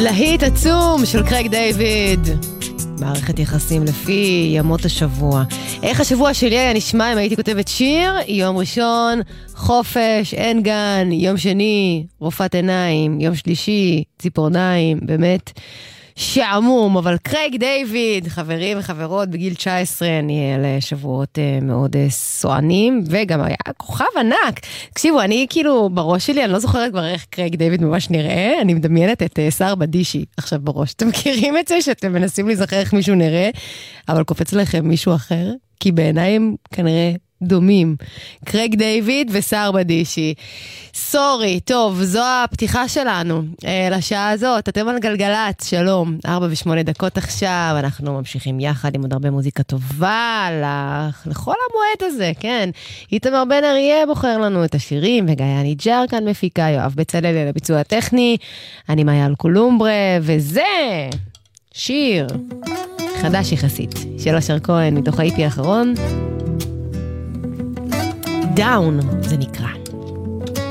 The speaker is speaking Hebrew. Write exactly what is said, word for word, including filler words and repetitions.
להיט עצום של קרייג דיוויד. מערכת יחסים לפי ימות השבוע. איך השבוע שלי היה נשמע אם הייתי כותבת שיר? יום ראשון, חופש, אין גן. יום שני, רופאת עיניים. יום שלישי, ציפורניים. באמת שעמום. אבל קרייג דיוויד, חברים וחברות, בגיל תשע עשרה, אני על שבועות מאוד סוענים, וגם היה כוכב ענק. תקשיבו, אני כאילו בראש שלי, אני לא זוכרת כבר איך קרייג דיוויד ממש נראה, אני מדמיינת את שר בדישי עכשיו בראש. אתם מכירים את זה שאתם מנסים להיזכר איך מישהו נראה, אבל קופץ לכם מישהו אחר? כי בעיניים כנראה דומים. קרייג דיוויד ושר בדישי. סורי, טוב, זו הפתיחה שלנו אה, לשעה הזאת. אתם על גלגלת, שלום. ארבע ושמונה דקות עכשיו, אנחנו ממשיכים יחד עם עוד הרבה מוזיקה טובה לך, לכל המועד הזה, כן. איתמר בן אריה בוחר לנו את השירים, וגיא ניג'ר כאן מפיקה, יואב בצלאל לביצוע הטכני, אני מאיה אלקולומברה, וזה שיר חדש יחסית של אשר כהן מתוך האיפי האחרון. דאון זה נקרא.